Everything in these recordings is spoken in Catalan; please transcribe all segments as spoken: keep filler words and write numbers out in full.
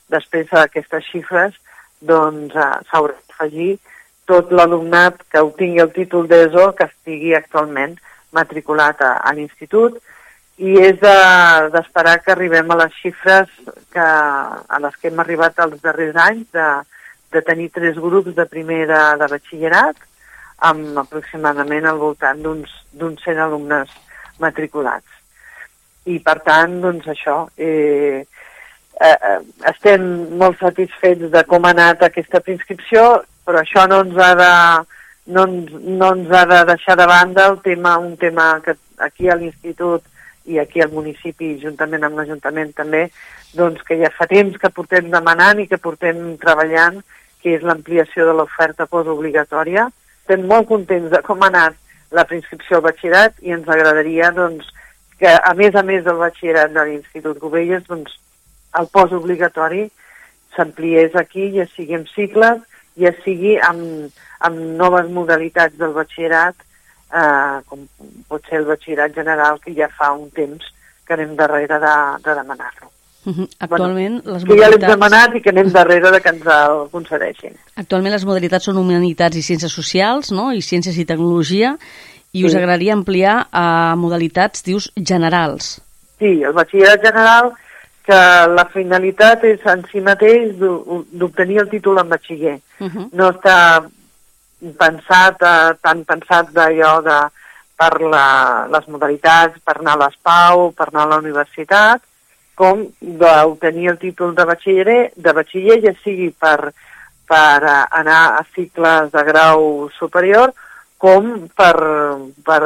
després d'aquestes xifres doncs eh, s'haurà d'afegir tot l'alumnat que obtingui el títol d'ESO que estigui actualment matriculat a, a l'institut, i és d'esperar de, que arribem a les xifres que, a les que hem arribat els darrers anys, de, de tenir tres grups de primer de, de batxillerat, amb aproximadament al voltant d'uns cent alumnes matriculats. I per tant, doncs això, eh, eh, estem molt satisfets de com ha anat aquesta preinscripció, però això no ens ha de, no ens, no ens ha de deixar de banda el tema, un tema que aquí a l'institut i aquí al municipi, juntament amb l'Ajuntament també, doncs que ja fa temps que portem demanant i que portem treballant, que és l'ampliació de l'oferta postobligatòria. Estem molt contents de com ha anat la preinscripció al batxillerat i ens agradaria doncs, que, a més a més del batxillerat de l'Institut Cubelles, doncs, el postobligatori s'ampliés aquí, ja sigui en cicles, ja sigui amb, amb noves modalitats del batxillerat, eh, com pot ser el batxillerat general, que ja fa un temps que anem darrere de, de demanar-lo. Uh-huh. Actualment, bueno, les que modalitats... ja l'hem demanat i que anem darrere de que ens el concedeixin. Actualment les modalitats són humanitats i ciències socials, no? I ciències i tecnologia, i sí. Us agradaria ampliar a modalitats, dius, generals. Sí, el batxillerat general, que la finalitat és en si mateix d'obtenir el títol en batxiller. Uh-huh. No està pensat, eh, tan pensat d'allò de, per la, les modalitats, per anar a l'ESPAU, per anar a la universitat, com d'obtenir el títol de batxiller, de batxiller ja sigui per, per anar a cicles de grau superior, com per, per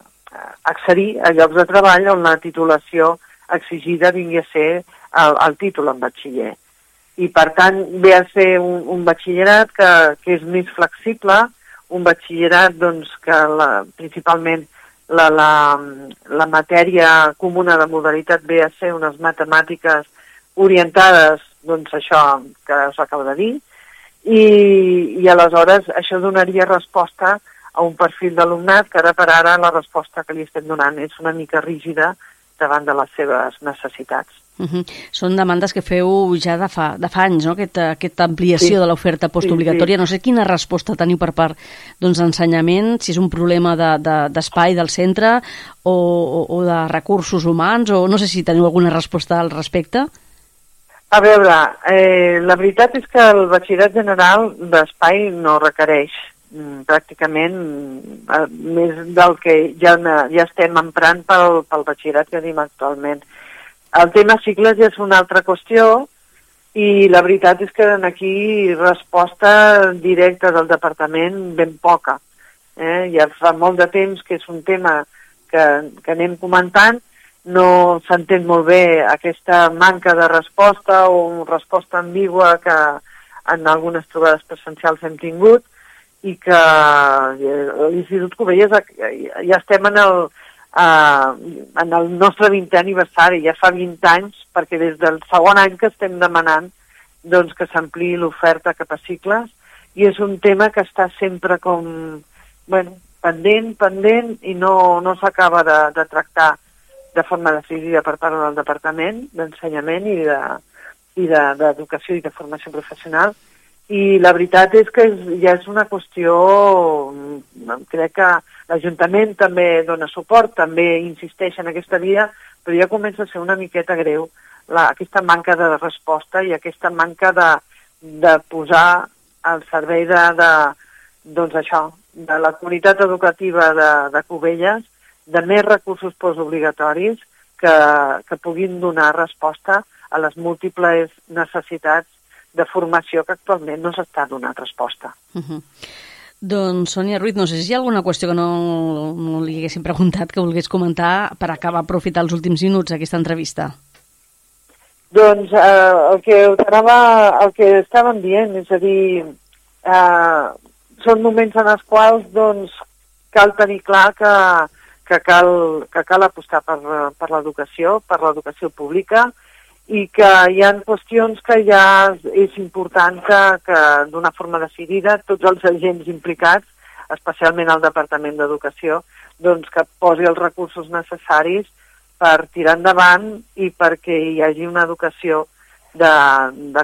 accedir a llocs de treball on la titulació exigida vingui a ser el, el títol en batxiller. I per tant ve a ser un, un batxillerat que, que és més flexible, un batxillerat doncs, que la, principalment la, la, la matèria comuna de modalitat ve a ser unes matemàtiques orientades, doncs això que us acabo de dir, i, i aleshores això donaria resposta a un perfil d'alumnat que ara per ara la resposta que li estem donant és una mica rígida davant de les seves necessitats. Uh-huh. Són demandes que feu ja de fa, de fa anys, no? Aquesta, aquesta ampliació sí. de l'oferta postobligatòria. Sí, sí. No sé quina resposta teniu per part doncs, d'ensenyament, si és un problema de, de, d'espai del centre o, o, o de recursos humans, o no sé si teniu alguna resposta al respecte. A veure, eh, la veritat és que el batxillerat general d'espai no requereix pràcticament eh, més del que ja, ja estem emprant pel, pel batxillerat que tenim actualment. El tema cicles ja és una altra qüestió i la veritat és que aquí resposta directa del departament ben poca. Eh? Ja fa molt de temps que és un tema que, que anem comentant, no s'entén molt bé aquesta manca de resposta o resposta ambigua que en algunes trobades presencials hem tingut, i que l'Institut Cubelles ja estem en el, uh, en el nostre vintè aniversari, ja fa vint anys, perquè des del segon any que estem demanant doncs, que s'ampliï l'oferta cap a cicles, i és un tema que està sempre com, bueno, pendent, pendent, i no, no s'acaba de, de tractar de forma decidida per part del Departament d'Ensenyament i de, i de, d'Educació i de Formació Professional. I la veritat és que és, ja és una qüestió, crec que l'Ajuntament també dona suport, també insisteix en aquesta via, però ja comença a ser una miqueta greu la, aquesta manca de resposta i aquesta manca de, de posar al servei de, de, doncs això, de la comunitat educativa de, de Cubelles, de més recursos postobligatoris que, que puguin donar resposta a les múltiples necessitats de formació que actualment no s'està donant resposta. Uh-huh. Doncs, Sònia Ruiz, no sé si hi ha alguna qüestió que no, no li haguéssim preguntat que volgués comentar per acabar aprofitar els últims minuts d'aquesta entrevista. Doncs eh, el, que anava, el que estàvem dient, és a dir, eh, són moments en els quals doncs, cal tenir clar que, que, cal, que cal apostar per, per l'educació, per l'educació pública, i que hi ha qüestions que ja és important que, que d'una forma decidida tots els agents implicats, especialment el Departament d'Educació, doncs que posi els recursos necessaris per tirar endavant i perquè hi hagi una educació de, de